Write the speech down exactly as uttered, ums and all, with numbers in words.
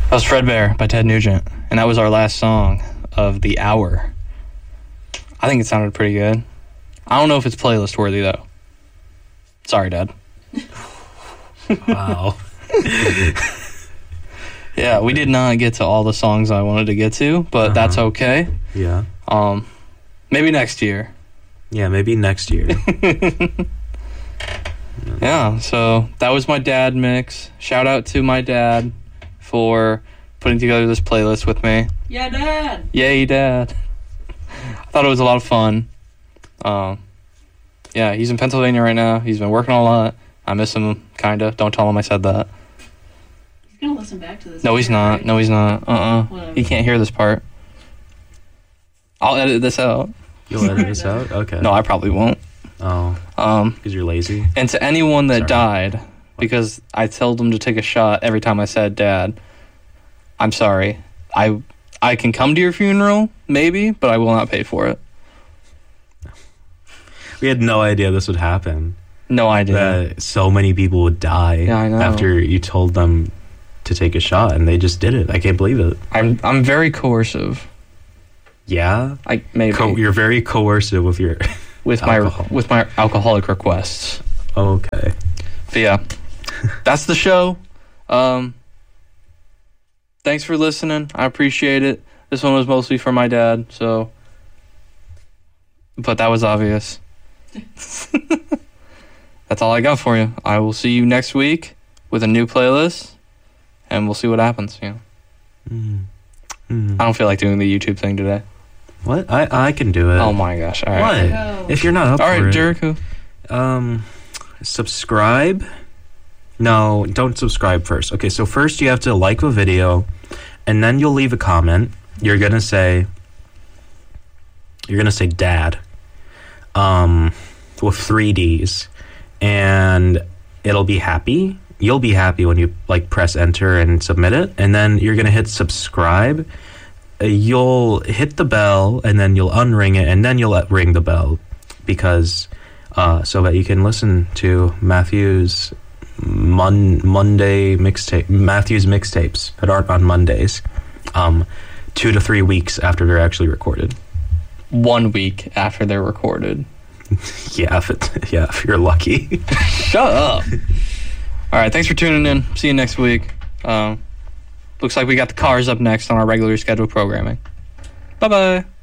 That was Fredbear by Ted Nugent, and that was our last song of the hour. I think it sounded pretty good. I don't know if it's playlist worthy, though. Sorry, Dad. Wow. Yeah, we did not get to all the songs I wanted to get to, but uh-huh. that's okay. Yeah. Um, maybe next year. Yeah, maybe next year. Yeah, so that was my dad mix. Shout out to my dad for putting together this playlist with me. Yeah, Dad. Yay, Dad. I thought it was a lot of fun. Um, yeah, he's in Pennsylvania right now. He's been working a lot. I miss him, kind of. Don't tell him I said that. He's going to listen back to this. No, he's part, not. right? No, he's not. Uh-uh. Whatever. He can't hear this part. I'll edit this out. You'll edit this out? Okay. No, I probably won't. Oh. Um, because you're lazy? And to anyone that Sorry. died, because I told them to take a shot every time I said Dad, I'm sorry. I I can come to your funeral, maybe, but I will not pay for it. We had no idea this would happen. No idea. That so many people would die yeah, I know. after you told them to take a shot, and they just did it. I can't believe it. I'm I'm very coercive. Yeah? I maybe. Co- you're very coercive with your with alcohol. my with my alcoholic requests. Okay. But yeah, that's the show. Um, thanks for listening. I appreciate it. This one was mostly for my dad, so. But that was obvious. That's all I got for you. I will see you next week with a new playlist, and we'll see what happens. You know. Mm. Mm. I don't feel like doing the YouTube thing today. What? I I can do it. Oh my gosh! All What? right. No. If you're not up All for right, it. Jericho. Um, subscribe. No, don't subscribe first. Okay, so first you have to like the video, and then you'll leave a comment. You're gonna say. You're gonna say Dad. Um, with three D's, and it'll be happy. You'll be happy when you like press enter and submit it, and then you're gonna hit subscribe. Uh, you'll hit the bell, and then you'll unring it, and then you'll let ring the bell, because uh, so that you can listen to Matthew's Mon- Monday mixtape, Matthew's mixtapes that aren't on Mondays, um, two to three weeks after they're actually recorded. One week after they're recorded. Yeah, if it, yeah, if you're lucky. Shut up. All right, thanks for tuning in. See you next week. Um, looks like we got the Cars up next on our regularly scheduled programming. Bye-bye.